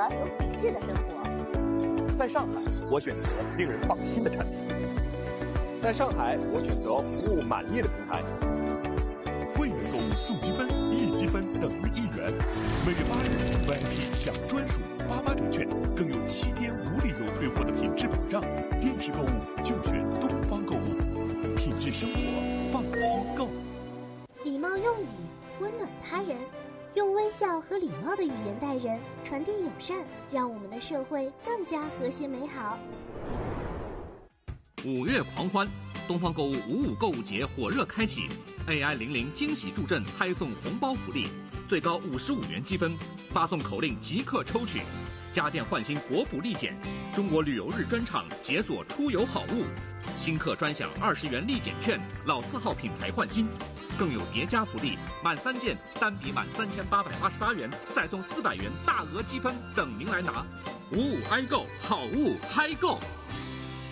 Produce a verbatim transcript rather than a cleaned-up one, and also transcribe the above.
有品质的生活。 在上海，我选择令人放心的产品。在上海，我选择服务满意的平台。 会员购物送积分，一积分等于一元。每月八日 V I P 享专属八八折券，更有七天无理由退货的品质保障。电视购物就选东方购物，品质生活，放心购。 礼貌用语，温暖他人，用微笑和礼貌的语言待人，传递友善，让我们的社会更加和谐美好。 五月狂欢，东方购物五五购物节火热开启 ，A I 零零惊喜助阵拍送红包福利，最高五十五元积分，发送口令即刻抽取。家电换新国补立减，中国旅游日专场解锁出游好物，新客专享二十元立减券，老字号品牌换新。更有叠加福利，满三件单笔满三千八百八十八元，再送四百元大额积分等您来拿。五五嗨购，好物嗨购。